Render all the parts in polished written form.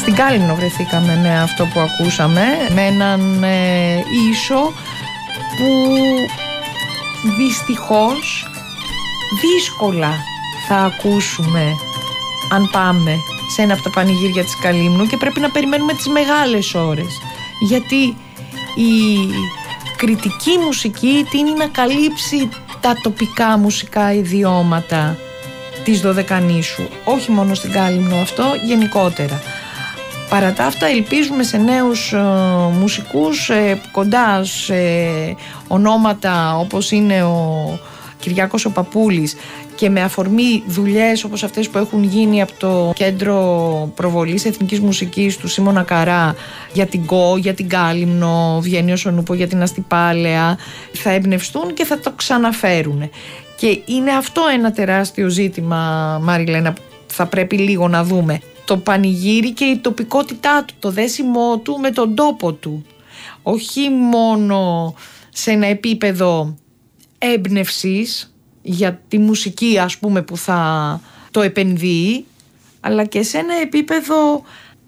Στην Κάλυμνο βρεθήκαμε με αυτό που ακούσαμε, με έναν ίσο που δυστυχώς δύσκολα θα ακούσουμε αν πάμε σε ένα από τα πανηγύρια της Καλύμνου, και πρέπει να περιμένουμε τις μεγάλες ώρες, γιατί η κριτική μουσική τείνει να καλύψει τα τοπικά μουσικά ιδιώματα της Δωδεκανήσου, όχι μόνο στην Κάλυμνο αυτό, γενικότερα. Παρά τα αυτά ελπίζουμε σε νέους μουσικούς κοντά σε ονόματα όπως είναι ο Κυριάκος ο Παπούλης, και με αφορμή δουλειές όπως αυτές που έχουν γίνει από το Κέντρο Προβολής Εθνικής Μουσικής του Σίμωνα Καρά για την ΚΟ, για την Κάλυμνο, βγαίνει ο Σονούπο για την Αστυπάλαια, θα εμπνευστούν και θα το ξαναφέρουν. Και είναι αυτό ένα τεράστιο ζήτημα, Μαριλένα, που θα πρέπει λίγο να δούμε. Το πανηγύρι και η τοπικότητά του, το δέσιμό του με τον τόπο του. Όχι μόνο σε ένα επίπεδο έμπνευσης για τη μουσική, ας πούμε, που θα το επενδύει, αλλά και σε ένα επίπεδο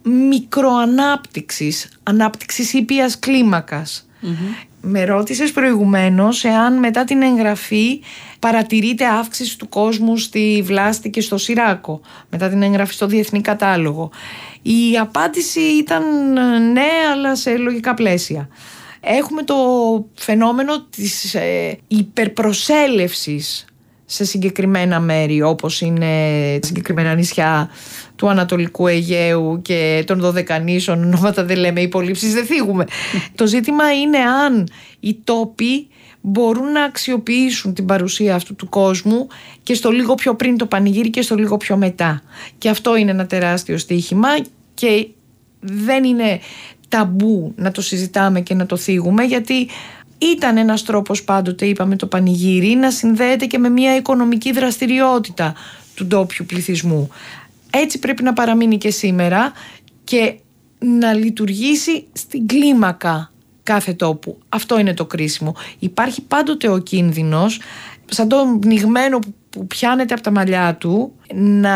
μικροανάπτυξης, ανάπτυξης ήπιας κλίμακας. Με ρώτησες προηγουμένως εάν μετά την εγγραφή παρατηρείται αύξηση του κόσμου στη Βλάστη και στο Σιράκο, μετά την εγγραφή στο Διεθνή Κατάλογο. Η απάντηση ήταν ναι, αλλά σε λογικά πλαίσια. Έχουμε το φαινόμενο της υπερπροσέλευσης σε συγκεκριμένα μέρη, όπως είναι συγκεκριμένα νησιά του Ανατολικού Αιγαίου και των Δωδεκανήσων, ονόματα δεν λέμε, υπολείψεις δεν θίγουμε. Το ζήτημα είναι αν οι τόποι μπορούν να αξιοποιήσουν την παρουσία αυτού του κόσμου και στο λίγο πιο πριν το πανηγύρι και στο λίγο πιο μετά. Και αυτό είναι ένα τεράστιο στοίχημα και δεν είναι ταμπού να το συζητάμε και να το θίγουμε, γιατί ήταν ένας τρόπος πάντοτε, είπαμε, το πανηγύρι να συνδέεται και με μια οικονομική δραστηριότητα του ντόπιου πληθυσμού. Έτσι πρέπει να παραμείνει και σήμερα και να λειτουργήσει στην κλίμακα κάθε τόπου. Αυτό είναι το κρίσιμο. Υπάρχει πάντοτε ο κίνδυνος, σαν το πνιγμένο που πιάνεται από τα μαλλιά του, να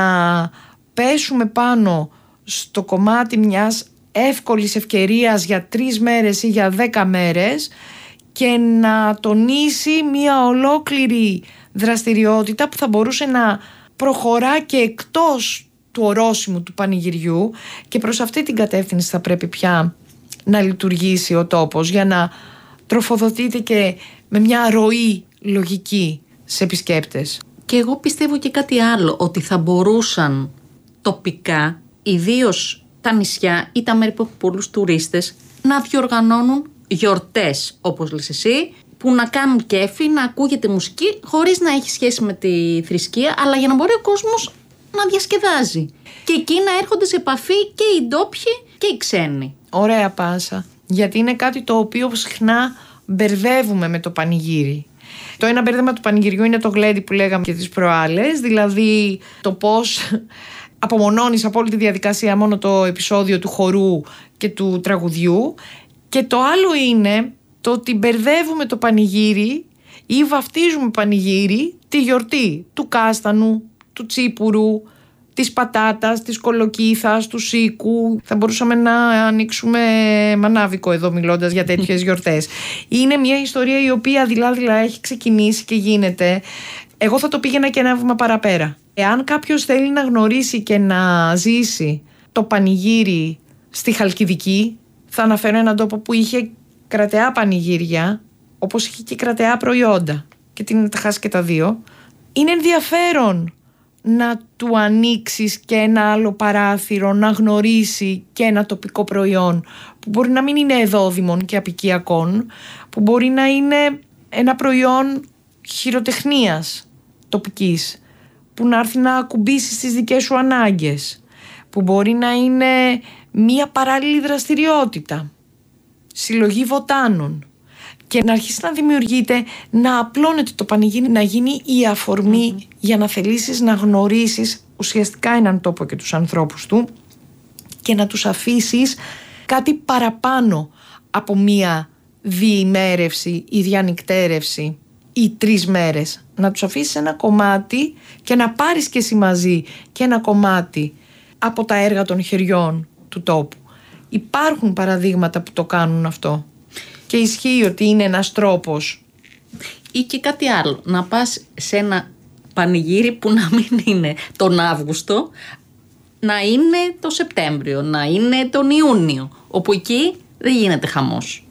πέσουμε πάνω στο κομμάτι μιας εύκολης ευκαιρίας για 3 μέρες ή για 10 μέρες και να τονίσει μια ολόκληρη δραστηριότητα που θα μπορούσε να προχωρά και εκτός του ορόσημου του πανηγυριού, και προς αυτή την κατεύθυνση θα πρέπει πια να λειτουργήσει ο τόπος, για να τροφοδοτείται και με μια ροή λογική σε επισκέπτες. Και εγώ πιστεύω και κάτι άλλο, ότι θα μπορούσαν τοπικά, ιδίως τα νησιά ή τα μέρη που έχουν πολλούς τουρίστες, να διοργανώνουν γιορτές, όπως λες εσύ, που να κάνουν κέφι, να ακούγεται μουσική χωρίς να έχει σχέση με τη θρησκεία, αλλά για να μπορεί ο κόσμος να διασκεδάζει. Και εκεί να έρχονται σε επαφή και οι ντόπιοι και οι ξένοι. Ωραία πάσα. Γιατί είναι κάτι το οποίο συχνά μπερδεύουμε με το πανηγύρι. Το ένα μπέρδεμα του πανηγυριού είναι το γλέντι που λέγαμε και τις προάλλες, δηλαδή το πώς απομονώνεις από όλη τη διαδικασία μόνο το επεισόδιο του χορού και του τραγουδιού. Και το άλλο είναι το ότι μπερδεύουμε το πανηγύρι ή βαφτίζουμε πανηγύρι τη γιορτή του κάστανου, του τσίπουρου, της πατάτας, της κολοκύθας, του σίκου. Θα μπορούσαμε να ανοίξουμε μανάβικο εδώ μιλώντας για τέτοιες γιορτές. Είναι μια ιστορία η οποία δειλά-δειλά έχει ξεκινήσει και γίνεται. Εγώ θα το πήγαινα και ένα βήμα παραπέρα. Εάν κάποιος θέλει να γνωρίσει και να ζήσει το πανηγύρι στη Χαλκιδική, θα αναφέρω έναν τόπο που είχε κρατεά πανηγύρια, όπως είχε και κρατεά προϊόντα, και την τα χάσει και τα δύο. Είναι ενδιαφέρον να του ανοίξεις και ένα άλλο παράθυρο, να γνωρίσει και ένα τοπικό προϊόν που μπορεί να μην είναι εδόδημων και απικιακών, που μπορεί να είναι ένα προϊόν χειροτεχνίας τοπικής, που να έρθει να ακουμπήσει στις δικές σου ανάγκες, που μπορεί να είναι μία παράλληλη δραστηριότητα, συλλογή βοτάνων, και να αρχίσει να δημιουργείται, να απλώνεται το πανηγύρι, να γίνει η αφορμή για να θελήσεις να γνωρίσεις ουσιαστικά έναν τόπο και τους ανθρώπους του και να τους αφήσεις κάτι παραπάνω από μία διημέρευση ή διανυκτέρευση ή 3 μέρες. Να τους αφήσεις ένα κομμάτι και να πάρεις και εσύ μαζί και ένα κομμάτι από τα έργα των χεριών του τόπου. Υπάρχουν παραδείγματα που το κάνουν αυτό και ισχύει ότι είναι ένας τρόπος. Ή και κάτι άλλο, να πας σε ένα πανηγύρι που να μην είναι τον Αύγουστο, να είναι το Σεπτέμβριο, να είναι τον Ιούνιο, όπου εκεί δεν γίνεται χαμός.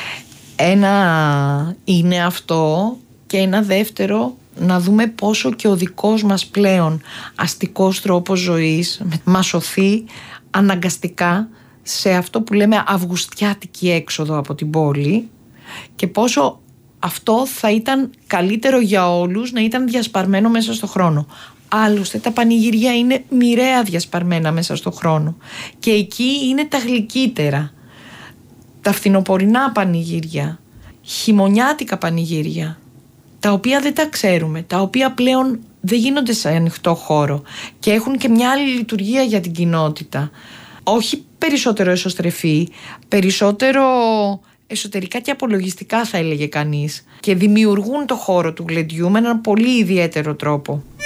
Ένα είναι αυτό και ένα δεύτερο, να δούμε πόσο και ο δικός μας πλέον αστικός τρόπος ζωής μας σωθεί αναγκαστικά σε αυτό που λέμε αυγουστιάτικη έξοδο από την πόλη και πόσο αυτό θα ήταν καλύτερο για όλους να ήταν διασπαρμένο μέσα στο χρόνο. Άλλωστε τα πανηγυριά είναι μοιραία διασπαρμένα μέσα στο χρόνο και εκεί είναι τα γλυκύτερα. Τα φθινοπορεινά πανηγύρια, χειμωνιάτικα πανηγύρια, τα οποία δεν τα ξέρουμε, τα οποία πλέον δεν γίνονται σε ανοιχτό χώρο και έχουν και μια άλλη λειτουργία για την κοινότητα. Όχι περισσότερο εσωστρεφή, περισσότερο εσωτερικά και απολογιστικά θα έλεγε κανείς, και δημιουργούν το χώρο του γλεντιού με έναν πολύ ιδιαίτερο τρόπο.